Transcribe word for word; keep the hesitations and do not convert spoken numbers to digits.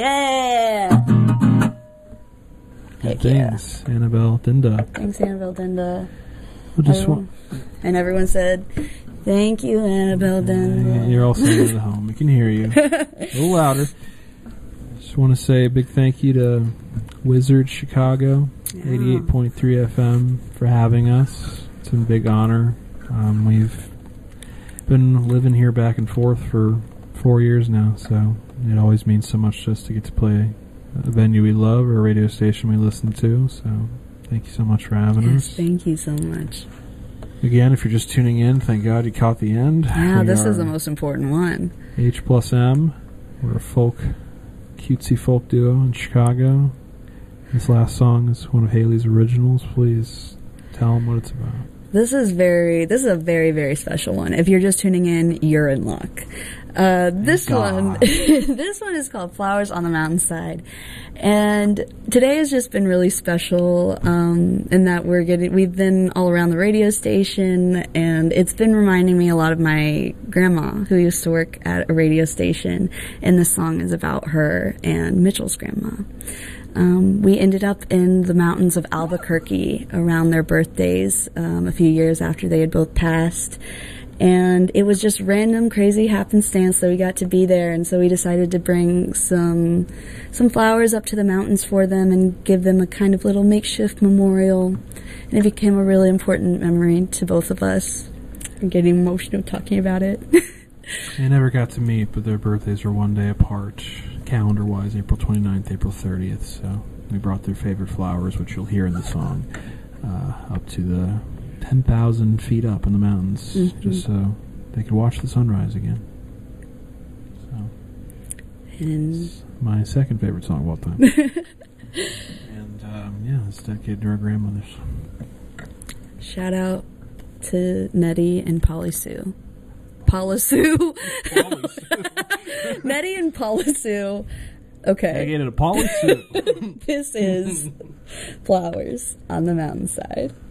Yeah! Good Thanks, yeah. Annabelle Dinda. Thanks, Annabelle Dinda. We'll just everyone, and everyone said, thank you, Annabelle Dinda. Yeah, you're all saying it at home. We can hear you. A little louder. Just want to say a big thank you to Wizard Chicago, yeah. eighty-eight point three F M, for having us. It's a big honor. Um, we've been living here back and forth for four years now, so it always means so much just to get to play a venue we love or a radio station we listen to. So thank you so much for having yes, us. Thank you so much. Again, if you're just tuning in, thank God you caught the end. Yeah, we this is the most important one. H plus M. We're a folk, cutesy folk duo in Chicago. This last song is one of Haley's originals. Please tell them what it's about. This is very, this is a very, very special one. If you're just tuning in, you're in luck. Uh, this one, this one is called Flowers on the Mountainside. And today has just been really special, um, in that we're getting, we've been all around the radio station, and it's been reminding me a lot of my grandma, who used to work at a radio station, and this song is about her and Mitchell's grandma. Um, we ended up in the mountains of Albuquerque around their birthdays, um, a few years after they had both passed. And it was just random, crazy happenstance that we got to be there, and so we decided to bring some some flowers up to the mountains for them and give them a kind of little makeshift memorial. And it became a really important memory to both of us. I'm getting emotional talking about it. They never got to meet, but their birthdays were one day apart, calendar-wise, April twenty-ninth, April thirtieth. So we brought their favorite flowers, which you'll hear in the song, uh, up to the ten thousand feet up in the mountains, mm-hmm. just so they could watch the sunrise again. So, and it's my second favorite song of all time. And, um, yeah, it's dedicated to our grandmothers. Shout out to Nettie and Polly Sue. Paula Sue. Nettie and Paula Sue. Okay. Dedicated to Polly Sue. This is Flowers on the Mountainside.